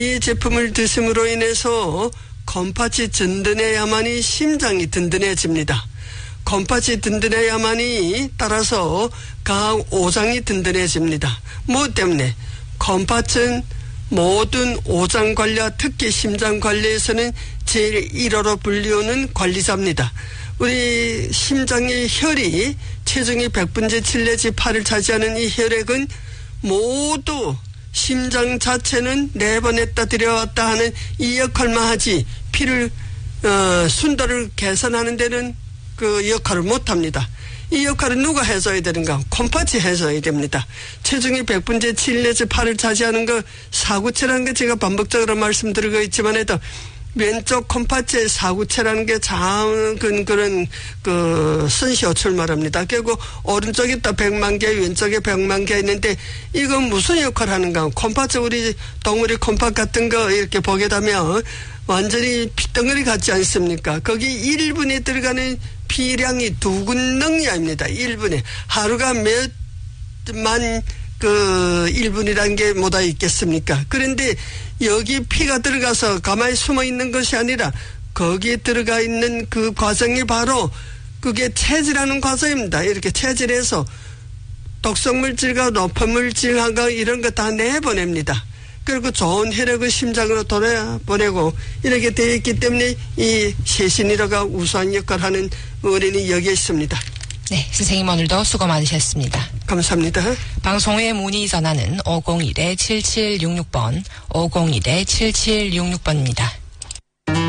이 제품을 드심으로 인해서 콩팥이 든든해야만이 심장이 든든해집니다. 콩팥이 든든해야만이 따라서 각 오장이 든든해집니다. 뭐 때문에? 콩팥은 모든 오장 관리와 특히 심장 관리에서는 제일 1호로 불리우는 관리자입니다. 우리 심장의 혈이 체중이 100분의 7 내지 8을 차지하는 이 혈액은 모두 심장 자체는 내보냈다 들여왔다 하는 이 역할만 하지 피를 순도를 개선하는 데는 그 역할을 못합니다. 이 역할은 누가 해줘야 되는가? 콩팥이 해줘야 됩니다. 체중이 100분의 7 내지 8을 차지하는 거 사구체라는 게 제가 반복적으로 말씀드리고 있지만 해도 왼쪽 콩팥의 사구체라는 게 작은 그런 선시호 출말합니다. 결국 오른쪽에 또 100만 개, 왼쪽에 100만 개 있는데 이건 무슨 역할을 하는가? 콩팥은 우리 동물의 콩팥 같은 거 이렇게 보게 되면 완전히 피덩어리 같지 않습니까? 거기 1분에 들어가는 피량이 2근능량입니다. 1분에. 하루가 몇만 1분이라는 게 뭐다 있겠습니까? 그런데 여기 피가 들어가서 가만히 숨어 있는 것이 아니라 거기에 들어가 있는 그 과정이 바로 그게 체질하는 과정입니다. 이렇게 체질해서 독성물질과 노폐물질하고 이런 거 다 내보냅니다. 그리고 좋은 혈액을 심장으로 돌아보내고 이렇게 되어 있기 때문에 이 세신이라가 우수한 역할을 하는 원인이 여기에 있습니다. 네, 선생님 오늘도 수고 많으셨습니다. 감사합니다. 방송의 문의 전화는 501-7766번, 501-7766번입니다.